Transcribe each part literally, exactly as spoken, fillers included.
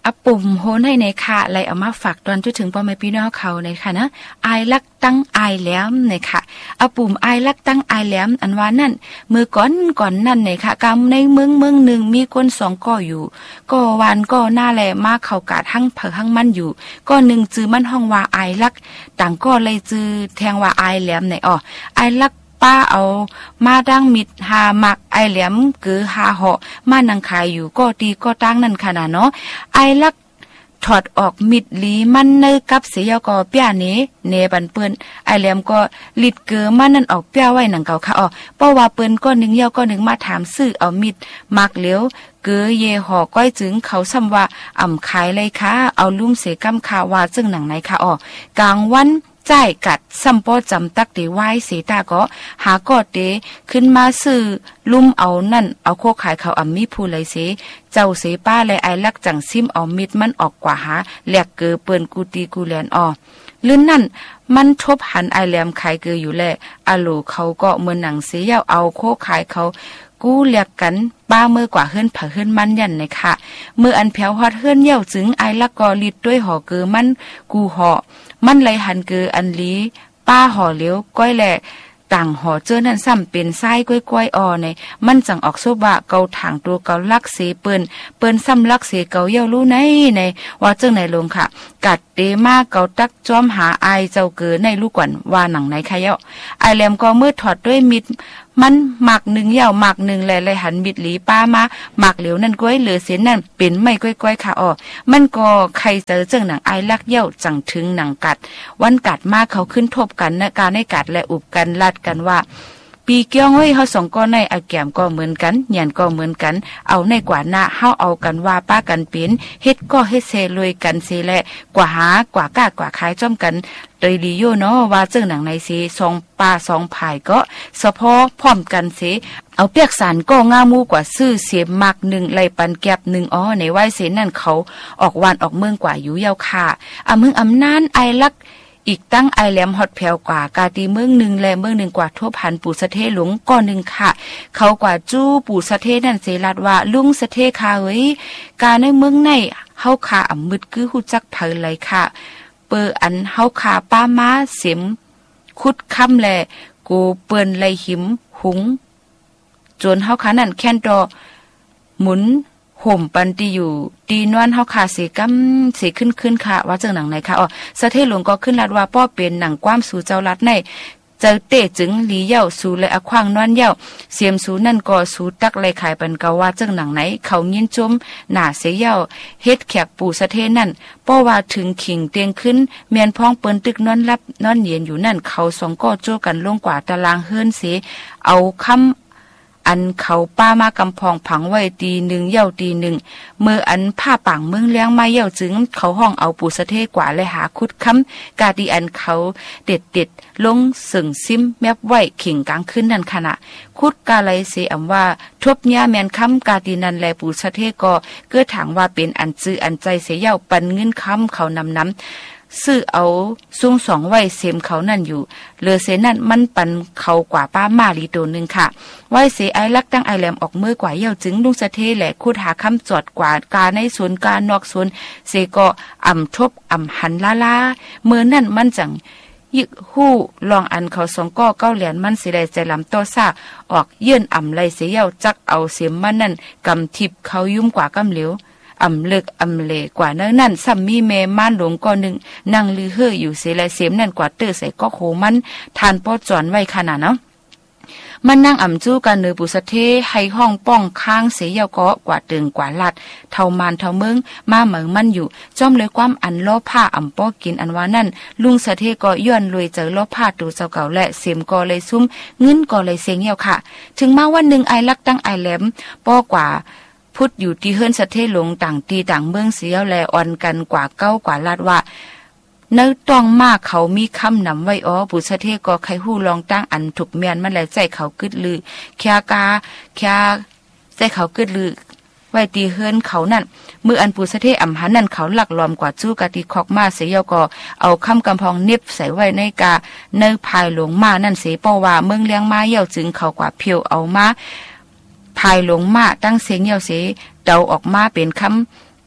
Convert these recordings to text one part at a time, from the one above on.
อปุ่มโหนให้ในค่ะไล่เอามาฝากตอนจนถึงพ่อแม่พี่น้องเขาในค่ะนะอายลักตั้งอายแหลมในค่ะอปุ่มอายลักตั้งอายแหลมอันว่านั่นมือก่อนก่อนนั่นในค่ะกำในเมืองเมืองหนึ่งมีคนสองก่ออยู่ก่อวานก่อหน้าแลมาเข้ากาดหั่งเผอหั่งมันอยู่ก่อหนึ่งจื้อมันห้องว่าอายลักต่างก็เลยจื้อแทงว่าอายแหลมในอ้ออายลักป้าเอามาดังมิดหามักไอแหลมกือหาเหาะมานังขายอยู่ก็ตีก็ตั้งนั่นขนาดเนาะไอลักถอดออกมิดหลีมันเนยกับเสียก็เปียเนเนบันเปิ้นไอแหลมก็ลิดเกือมันนั่นออกเปียไว้หนังเก่าค่ะอ๋อเพราะว่าเปิ้นก็นึงเย้าก็นึงมาถามซื้อเอามิดมักเหลียวเกือเยหอก้อยจึงเขาซ้ำว่าอ่ำขายเลยค่ะเอาลุ่มเสกำคาว่าจึงหนังไหนค่ะอ๋อกลางวันจ่ายกัดซัมปอจำตักเดไว้เสตาก็หากอดเดขึ้นมาซื้อลุ่มเอานั่นเอาโคขายเขาอ่ำมีผู้เลยเสเจ้าเสป้าเลยไอลักจังซิมเอามิดมันออกกว่าหาแหลกเกอเปิ้นกูตีกูแลนออลื่นนั่นมันทบหันไอแหลมขายเกออยู่แลอาโลเขาก็เหมือนหนังเสียเอาเอาโคขายเขากูเรียกกันป้าเมื่อกว่าเฮือนเผอเฮือนมันยันเลยค่ะเมื่ออันแผวฮอดเฮือนเยี่ยวจึงไอลักกอลิดด้วยหอเกอมันกูหอมันไหลหันเกออันลีป้าห่อเหลียวก้อยแหละต่างห่อเจอนั่นซ้ำเป็นไส้ก้อยก้อยอ่อในมันจังออกโซบะเกาถางตัวเกาลักเสเปิ้นเปิ้นซ้ำลักเสเกาเยี่ยวรู้ในในว่าเจ้าไหนลงค่ะกัดเตมาเกาตักจอมหาไอเจ้าเกอในลูกก่อนว่าหนังไหนค่ะเยาไอแหลมก็มืดถอดด้วยมิดมันหมักหนึ่งเย่าหมักหนึ่งแหล่เลยหันบิดหลีป้ามาหมักเหลวนั่นก้อยเหลือเสียนั่นเป็นไม่ก้อยก้อยค่ะอ๋อมันก็ใครเจอเจิงหนังไอลักเย่าจังถึงหนังกัดวันกัดมาเขาขึ้นทบกันนะการให้กัดและอุบกันลัดกันว่าปีเกี้ยงเว้ยเฮาสองก็ในอาแก้มก็เหมือนกันหยันก็เหมือนกันเอาในกว่าหน้าเฮาเอากันว่าป้ากันเป็นเฮ็ดก็เฮ็ดเซรวยกันเซแลกว่าหากว่ากล้ากว่าขายจ้อมกันโดยดีโยเนาะว่าเจิงหนังในเสสองป้าสองภายก็เฉพาะพร้อมกันเสเอาเปียกสารก็งามูกว่าซื้อเสียมักหนึ่งไหลปันแก็บหนึ่งอ๋อในไหวเสนั่นเขาออกวานออกเมืองกว่าอยู่ยาวค่ะอ่ะมึงอำนานไอลักอีกตั้งไอแหลมฮอดแผวกว่ากาตีเมืองหนึ่งและเมืองหนึ่งกว่าทั่วพันปู่สะเทหลงก้อนหนึ่งค่ะเขากว่าจู้ปู่สะเทนั่นเสลัดว่าลุงสะเทค่ะเว้ยกาในเมืองในเฮาขาอ่ำมึดคือฮู้จักเผยเลยค่ะเปออันเฮาขาป้าม้าเสียมคุดค่ำแลกูเปิ้นไหลหิมหุงจนเฮาขานั่นแค่นดอหมุนห่มปันตีอยู่ตีนวนเฮาขาเสกำเสขึ้นขึ้นค่ะว่าจังหนังไหนค่ะอ๋อสะเทหลวงก็ขึ้นลัดว่าป้อเป็นหนังความสู่เจ้าลัดในเจอเตะจึงหลีเย่าสู่และอควางนวนเย่าเสียมสู่นั่นก็สู่ตักไหลขายปันเกาว่าจังหนังไหนเขายินจมหน้าเสยเย่าเฮ็ดแขกปู่สะเทนั่นป้อว่าถึงขิงเตียงขึ้นเมียนพ้องเปิ้นตึกนอนรับนอนเย็นอยู่นั่นเขาสองก็โจกันลงกว่าตารางเฮือนเสเอาคำอันเขาป้ามากำพองผังไว้ตีหนึ่งเย่าตีหนึ่งเมื่ออันผ้าป่างเมืองเลี้ยงมาเย่าจึงเขาห้องเอาปูสะเทกว่าเลยหาคุดค้ำกาดีอันเขาเด็ดเด็ดลงสึ่งซิมแมบไว้ขิงกลางขึ้นนั่นขณะคุดกาไลเสอำว่าทบญ่าแมนค้ำกาดีนันแลปูสะเทก็เกื้อถางว่าเป็นอันจื้ออันใจเสียเย่าปันเงินค้ำเขานำน้ำซื้อเอาซุ้งสองไว้เสมเขานั่นอยู่เลือเสนั่นมันปันเขากว่าป้ามาลีตัวหนึ่งค่ะไว้เสไอลักตั้งไอแหลมออกมือกว่าเยี่ยวจึงลุงสะเทแหละคูดหาคำจอดกว่ากาในสวนกานอกสวนเสก็อ่ำทบอ่ำหันลาลาเมื่อนั่นมันจังยึกหู้ลองอันเขาสองก็เก้าเหรียญมันสิได้ใจลำต่อซาออกเยื่นอ่ำไหลเสียเยี่ยวจักเอาเสียมมันนั่นกำทิบเขายุ่มกว่ากำเหลวอ่ำเลิกอ่ำเลกว่านั้นนั่นซ้ำมีแม่ม่านหลวงก็หนึ่งนั่งลือเฮ่ออยู่เสลายเสียมนั่นกว่าเตอใส่ก็โหมันทานป้อจอนไว้ขนาดเนาะมันนั่งอ่ำจู้กันเนือปุสะเทให้ห้องป้องค้างเสียเยาก็กว่าตึงกว่าลัดเท่ามานเท่าเมืองมาเหมืองมันอยู่จ้อมเลยความอันล้อผ้าอ่ำป้อกินอันว่านั่นลุงสะเทก็ย้อนรวยเจอล้อผ้าตูเจ้าเก่าและเสียมก็เลยซุ้มเงินก็เลยเสียงเยาค่ะถึงมาวันหนึ่งไอลักตั้งไอแหลมป้อกว่าพุทธอยู่ที่เฮือนสะเทหลงต่างตีต่างเมืองเสียวแลอ่อนกันกว่าเก้ากว่าลาดว่าเนื้อต้องมากเขามีคำนำไว้อ๋อปุสะเทก็ใครหู้ลองตั้งอันถูกเมียนมันแลใจเขากึดลือแค่กาแค่ใจเขากึดลือไว้ตีเฮือนเขานั่นเมื่ออันปุสะเทอ่ำหันนั่นเขาหลักล้อมกว่าจู้กะตีคอกมาเสียก็เอาคำกำพองเน็บใส่ไว้ในกาเนื้อภายหลงมานั่นเสียป้อว่าเมืองเลี้ยงมาเย่าจึงเขากว่าเพียวเอามาภายหลงมาตั้งเสียงเยาเสเดาออกมาเป็นคำป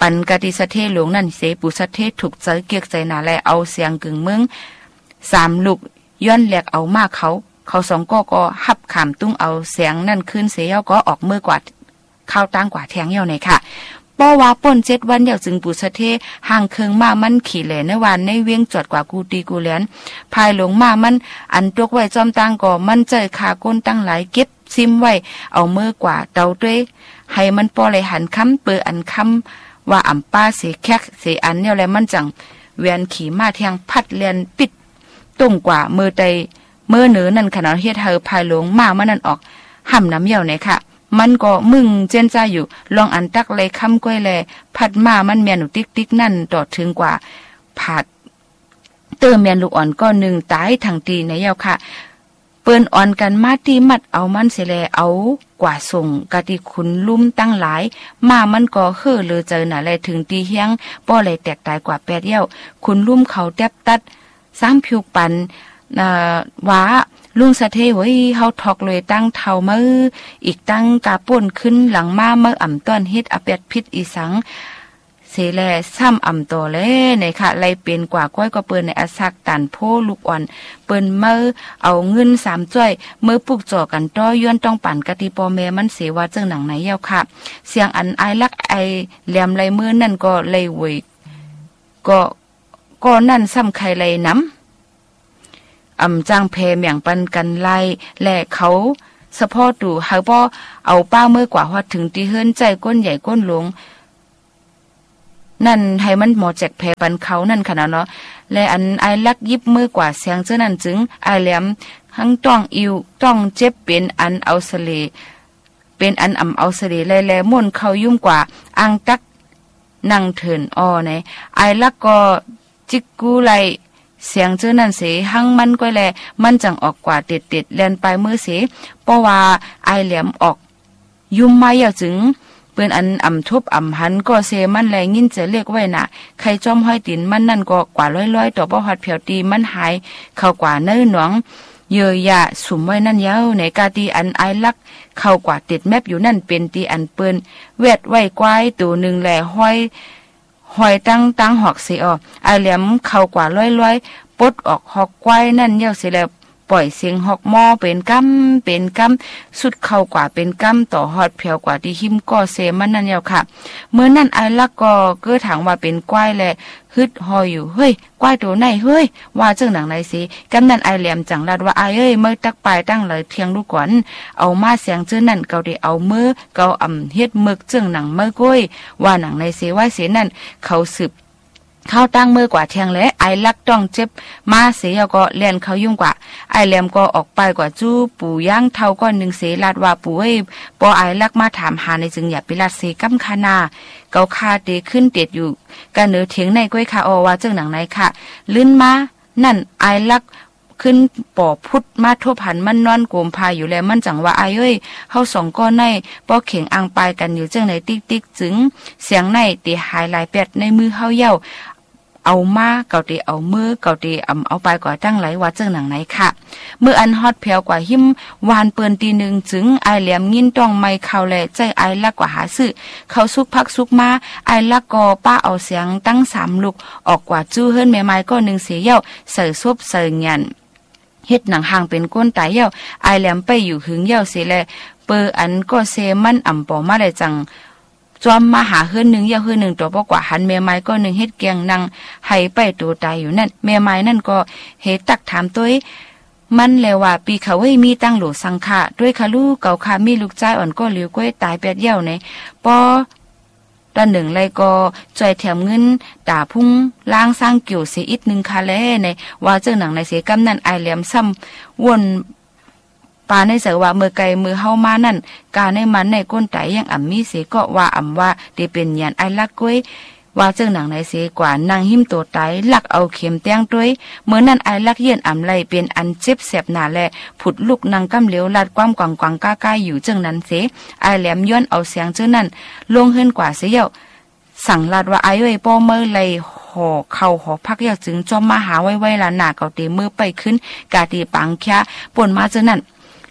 ปันกะติสะเทหลวงนั่นเสปุสะเทถูกใจเกียกใจหนาแลเอาเสียงกึ่งเมืองสามลูกย้อนแหลกเอามากเขาเขาสองก็ก็หับขามตุ้งเอาเสียงนั่นขึ้นเสียก็ออกมือกว่าข้าวตั้งกว่าแทงเหี่ยวในค่ะป้อว่าป่นเจ็ดวันเดียวจึงปุสะเทห่างเคืองมามันขี่แหล่ในวันในเวียงจอดกว่ากูตีกูแหลนภายหลงมามันอันตกไว้จอมตังก่อมันเจอขาก้นตั้งหลายเก็บซิมไว้เอามือกว่าเตาด้วยให้มันปอเลยหันคำเปืออันคำว่าอ่ำป้าเสียแคกเสียอันเนี่ยแหละมันจังเวียนขี่มาแทงพัดเลียนปิดตุ่งกว่ามือใจมือเหนือนั่นขนาดเฮ็ดเธอภายหลงมามันนั่นออกห่ำน้ำเหี่ยวไหนค่ะมันก็มึงเจนจ้าอยู่ลองอันตักเลยคำก้อยแลพัดมามันเมียนอยู่ติ๊กติ๊กนั่นต่อถึงกว่าผาดเติมเมียนลูกอ่อนก็หนึ่งตายทางตีในเยาค่ะเปิ้นอ่อนกันมาตีมัดเอามันเสแลเอากว่าส่งกะติคุณลุ่มตั้งหลายมามันก็เฮ่อเลยเจอหน่ะแลถึงตีเฮียงป้อเลยแตกตายกว่าแปดเย้าคุณลุ่มเขาแทบตัดซ้ำผิวปันน่ะว่าลุงสะเทไว้เฮาทอกเลยตั้งเท่ามืออีกตั้งกาป่นขึ้นหลังมาเมื่ออ่ำต้อนเฮ็ดอเป็ดพิษอีสังเสแลซ้ำอ่ำต่อแลในค่ะไล่เป็นกว่าก้อยก็เปิ้นในอาซักตันโพลูกอ่อนเปิ้นเมื่อเอาเงินสามจ้อยเมื่อปลูกจ่อกันต้อย้อนต้องปั่นกะติปอแม่มันเสว่าเจิงหนังไหนเย้าค่ะเสียงอันไอลักไอแหลมไหลมือนั่นก็เลยเวยก็ก็นั่นซ้ำใครไหลน้ำอำจ้างเพเมียงปันกันไล่และเขาสะพอดูเฮาบ่เอาป้าเมื่อกว่าฮอดถึงตีเฮิรนใจก้นใหญ่ก้นหลงนั่นให้มันหมอแจกเพปันเขานั่นขนาดเนาะและอันไอลักยิบมือกว่าเสียงเจ้านั่นจึงไอแหลมทั้งต้องอิวต้องเจ็บเป็นอันเอาสเลเป็นอันอ่ำเอาสเลแลๆม่วนเขายุ่มกว่าอังตักนั่งเถินอ้อในไอลักก็จิกกูไลเสียงเจ้านั่นเสหังมันก็แลมันจังออกกว่าเด็ดๆแล่นไปมือเสเพราะว่าไอแหลมออกยุ่มมาอย่าจึงเปิ้นอันอ่ำทุบอ่ำหันก็เสมันแลงินจะเรียกไว้น่ะใครจอมห้อยตินมันนั่นก็กว่าร้อยๆต่อบ่ฮอดเผียวตีมันหายเข้ากว่าเนื้อหนองเยอะยะสุมไว้นั่นยาวในกาตีอันไอลักเข้ากว่าติดแมบอยู่นั่นเป็นตีอันเปิ้นเวทไว้ควายตัวหนึ่งแลห้อยหอยตั้งตั้งหอกเสียออไอแหลมเข้ากว่าร้อยๆปดออกหอกควายนั่นเย้าเสียแล้วปล่อยเสียงหอกมอเป็นกำเป็นกำสุดเข้ากว่าเป็นกำต่อฮอดเพียวกว่าที่หิมก็เซมันนั่นเย้าค่ะเมื่อนั่นไอลักก็เกื้อถางว่าเป็นควายแลฮึดหอยอยู่เฮ้ยควายตัวไหนเฮ้ยว่าเจ้าหนังไหนสิกำนันไอแหลมจังลัดว่าไอเอ้ยเมื่อตักปลายตั้งเลยเทียงลูกก่อนเอามาเสียงเจ้านั่นเกาได้เอามือเกาอ่ำเฮ็ดมึกเจ้าหนังเมื่อก้อยว่าหนังในเสว่าเสียนั่นเขาสืบเข้าตั้งมือกว่าเทียงและไอลักต้องเจ็บมาเสียก็เลียนเขายุ่งกว่าไอแหลมก็ออกไปกว่าจู้ปู่ย่างเท่าก้อนหนึ่งเสลาดว่าปู่เอ้ยปอไอลักมาถามหาในจึงอย่าไปลาดเสกำคานาเกาคาเตขึ้นเต็ดอยู่กันเนือเถียงในก้อยคาออว่าเจ้าหนังไหนค่ะลื่นมานั่นไอลักขึ้นป่อพุดมาทั่วผันมันนอนโกมพาอยู่แล้วมันจังว่าไอเอ้ยเฮาสองก้อนในปอเข่งอังปายกันอยู่จังไหนติ๊กติ๊กจึงเสียงในตีหายหลายเป็ดในมือเฮาเย้าเอามาเกาตีเอามือเกาตีอ่ำเอาไปกว่าตั้งไหลว่าเจ้าหนังไหนค่ะเมื่ออันฮอดเพียวกว่าหิมวานเปืนตีหนึ่งจึงไอแหลมยินต้องไม่เข้าแลใจไอลักกว่าหาซื้อเขาซุกพักซุกมาไอลักก็ป้าเอาเสียงตั้งสามลูกออกกว่าจู้เฮิรนแม่ไม้ก็หนึ่งเสียเย้าเสือซบเสือเงียนเฮ็ดหนังห่างเป็นก้นตายเย้าไอแหลมไปอยู่หึงเย้าเสียแลเปออันก็เซมันอ่ำปอมาได้จังจอมมาหาเฮือนหนึ่งยาเฮือนหนึ่งตัวบอกว่าหันแม่ไม้ก็หนึ่งเฮ็ดแกงนางให้ไปตัวตายอยู่นั่นแม่ไม้นั่นก็เฮตักถามตัวมันแล้วว่าปีเขาไว้มีตั้งโหลสังฆะด้วยคาลูเก่าคามีลูกใจอ่อนก็เหลียวก้อยตายแปดเยี่ยวในปอตอนหนึ่งไรก็จอยแถมเงินด่าพุ่งล้างสร้างเกี่ยวเสียอีกหนึ่งคาแลในว่าเจ้าหนังในเสียกำนั่นไอแหลมซ้ำวนปาในเสว่ามือไกลมือเฮามานั่นกาในมันในก้นไตยังอ่ำมีเสก็ว่าอ่ำว่าได้เป็นยันไอลักก้วยว่าเจ้าหนังในเสกว่านางหิมตัวไตลักเอาเข็มแต้งด้วยเมื่อนั้นไอลักเย็นอ่ำไลเป็นอันเจ็บแสบหนาแลผุดลูกนางกำเหลวลาดความกวางกวางก้าก้าอยู่เจ้านั้นเสไอแหลมย้อนเอาเสียงเจ้านั้นลงเฮิรนกว่าเสียเยาสั่งลาดว่าไอเอ้ยป้อเมื่อไลห่อเข่าห่อพักอยากจึงจอมมาหาไว้ไว้ละหนาเก่าเตมือไปขึ้นกาตีปังแค่ป่นมาเจ้านั้น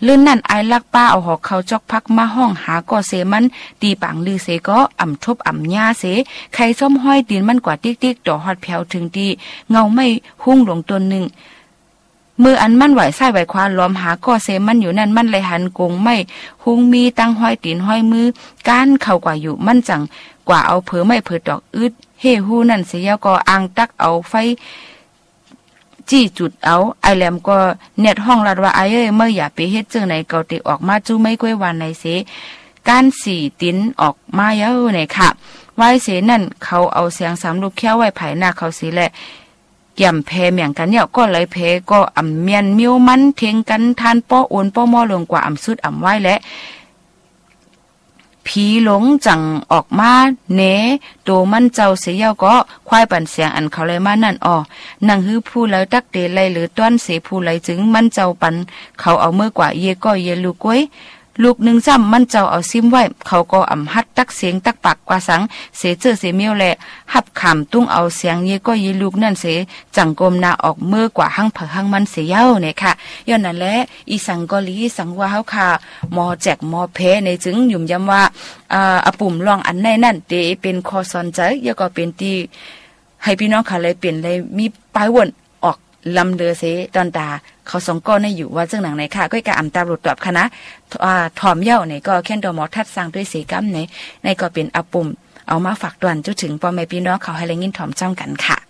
ลื่นนั่นไอลักป้าเอาหอกเขาจอกพักมาห้องหาก่อเสมันตีปังลือเสก็อ่ำทบอ่ำยาเสใครส้มห้อยตีนมันกว่าติ๊กๆดอกฮอดแผวถึงดีเงาไม่หุ้งหลงตนหนึ่งมืออันมันไหวไส้ไหวควาล้อมหาก่อเสมันอยู่นั่นมันเลยหันกงไม่หุ้งมีตั้งห้อยตีนห้อยมือก้านเข้ากว่าอยู่มันจังกว่าเอาเผือไม่เผือดอกอึดเฮฮูนั่นเสียก็อ่างตักเอาไฟจี้จุดเอาไอแหลมก็เน็ตห้องลัดว่าไอเอ้ยเมื่ออย่าไปเฮ็ดเจอไหนเกาติออกมาจู้ไม่ก้วยวันไหนเสการสี่ติ้นออกมาเยอะไหนค่ะไว้เสนั่นเขาเอาเสียงสามลูกแค่ไว้ไผ่หน้าเขาสีแหละเกี่ยมแพเหมียงกันเนี่ยก็เลยเพก็อ่ำเมียนมิ้วมันเทงกันทานป้อโอนป้อมอลงกว่าอ่ำสุดอ่ำไว้และผีหลงจังออกมาเนโตมันเจ้าเสียเยาก็ควายปั่นเสียงอันเขาเลยมานั่นอ้อนั่งฮื้อผู้เลยตักเตไลหรือต้อนเสผู้เลยจึงมันเจ้าปันเขาเอาเมื่อกว่าเยก็เยลูกก้วยลูกหนึ่งซ้ำมันเจ้าเอาซิมไว้เขาก็อ่ำฮัดตักเสียงตักปากกว่าสังเสเจอเสเมียวแหละหับขำตุ้งเอาเสียงเยก็เยลูกนั่นเสจังกลมนาออกเมื่อกว่าหั่งเผาหั่งมันเสียเย้าเนี่ยค่ะย้อนนั่นแหละอีสังกอลีสังว่าเฮาค่ะหมอแจกหมอเพในจึงยุ่มย้ำว่าอ่าอปุ่มลองอันในนั่นเตเป็นคอสอนใจยก็เป็นที่ให้พี่น้องค่ะเลยเปลี่ยนเลยมีปลายวนออกลำเดือเสตอนตาเขาสองก้อนในอยู่ว่าเจ้าหนังไหนค่ะก็กะอ่ำตาหลุดตอบคณะอ่าถอมเย่าในก็แค่นดอหมอทัดสร้างด้วยสีกัมในในก็เป็นอปุ่มเอามาฝากตวนจุดถึงพ่อแม่พี่น้องเขาให้แรงยินถอมจ้องกันค่ะ